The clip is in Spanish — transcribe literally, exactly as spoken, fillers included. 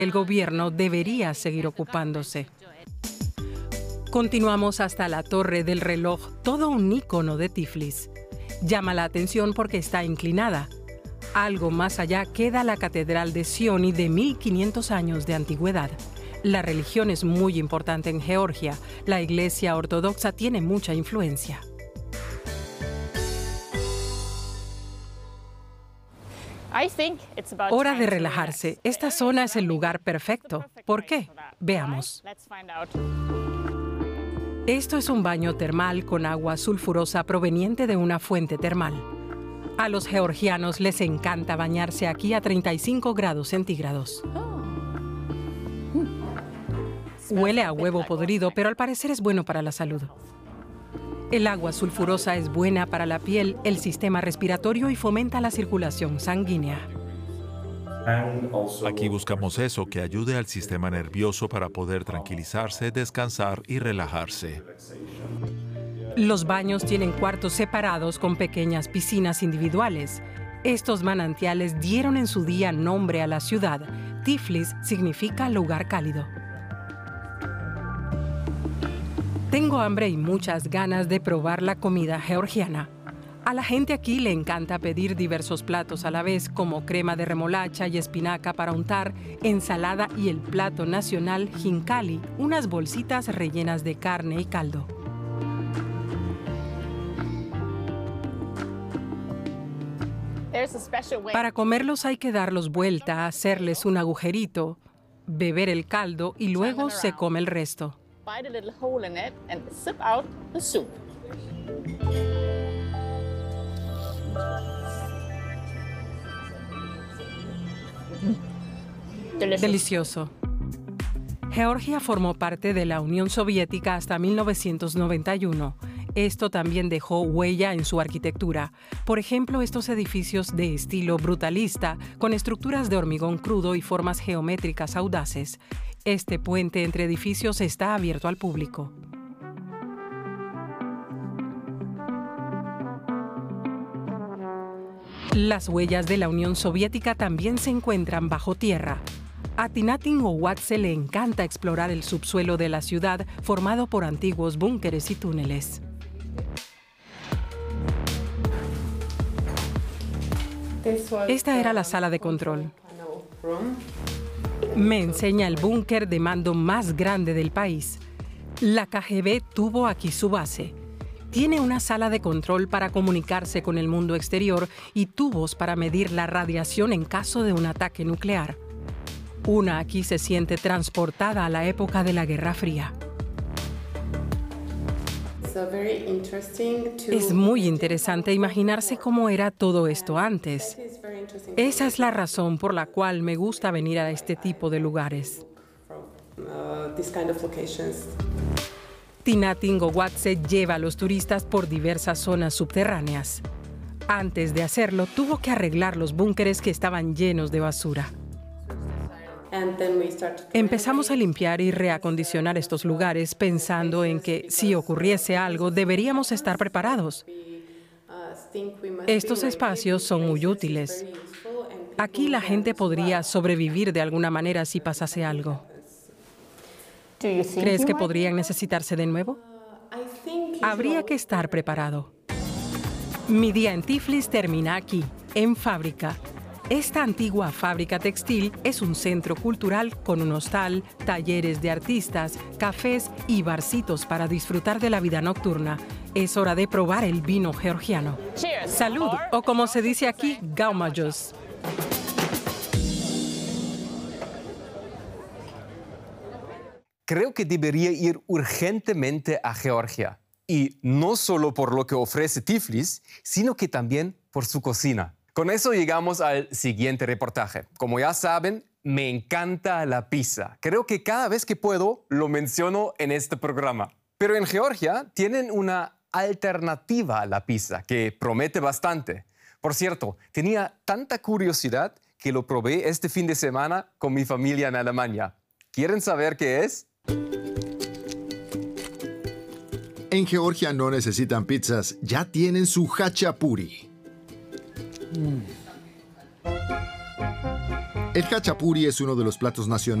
El gobierno debería seguir ocupándose. Continuamos hasta la Torre del Reloj, todo un ícono de Tiflis. Llama la atención porque está inclinada. Algo más allá queda la Catedral de Sioni de mil quinientos años de antigüedad. La religión es muy importante en Georgia. La Iglesia Ortodoxa tiene mucha influencia. Hora de relajarse. Esta zona es el lugar perfecto. ¿Por qué? Veamos. Esto es un baño termal con agua sulfurosa proveniente de una fuente termal. A los georgianos les encanta bañarse aquí a treinta y cinco grados centígrados. Huele a huevo podrido, pero al parecer es bueno para la salud. El agua sulfurosa es buena para la piel, el sistema respiratorio y fomenta la circulación sanguínea. Aquí buscamos eso, que ayude al sistema nervioso para poder tranquilizarse, descansar y relajarse. Los baños tienen cuartos separados con pequeñas piscinas individuales. Estos manantiales dieron en su día nombre a la ciudad. Tiflis significa lugar cálido. Tengo hambre y muchas ganas de probar la comida georgiana. A la gente aquí le encanta pedir diversos platos a la vez, como crema de remolacha y espinaca para untar, ensalada y el plato nacional hinkali, unas bolsitas rellenas de carne y caldo. Para comerlos hay que darlos vuelta, hacerles un agujerito, beber el caldo y luego se come el resto. Delicioso. Georgia formó parte de la Unión Soviética hasta mil novecientos noventa y uno. Esto también dejó huella en su arquitectura. Por ejemplo, estos edificios de estilo brutalista, con estructuras de hormigón crudo y formas geométricas audaces. Este puente entre edificios está abierto al público. Las huellas de la Unión Soviética también se encuentran bajo tierra. A Tinatin Ohuatse le encanta explorar el subsuelo de la ciudad, formado por antiguos búnkeres y túneles. Esta era la sala de control. Me enseña el búnker de mando más grande del país. La K G B tuvo aquí su base. Tiene una sala de control para comunicarse con el mundo exterior y tubos para medir la radiación en caso de un ataque nuclear. Una aquí se siente transportada a la época de la Guerra Fría. Es muy interesante imaginarse cómo era todo esto antes. Esa es la razón por la cual me gusta venir a este tipo de lugares. Tinatin Ohuatse lleva a los turistas por diversas zonas subterráneas. Antes de hacerlo, tuvo que arreglar los búnkeres que estaban llenos de basura. Empezamos a limpiar y reacondicionar estos lugares pensando en que si ocurriese algo deberíamos estar preparados. Estos espacios son muy útiles. Aquí la gente podría sobrevivir de alguna manera si pasase algo. ¿Crees que podrían necesitarse de nuevo? Habría que estar preparado. Mi día en Tiflis termina aquí, en fábrica. Esta antigua fábrica textil es un centro cultural con un hostal, talleres de artistas, cafés y barcitos para disfrutar de la vida nocturna. Es hora de probar el vino georgiano. Cheers. Salud, o como se dice aquí, gaumayos. Creo que debería ir urgentemente a Georgia. Y no solo por lo que ofrece Tiflis, sino que también por su cocina. Con eso llegamos al siguiente reportaje. Como ya saben, me encanta la pizza. Creo que cada vez que puedo lo menciono en este programa. Pero en Georgia tienen una alternativa a la pizza que promete bastante. Por cierto, tenía tanta curiosidad que lo probé este fin de semana con mi familia en Alemania. ¿Quieren saber qué es? En Georgia no necesitan pizzas, ya tienen su hachapuri. El hachapuri es uno de los platos nacionales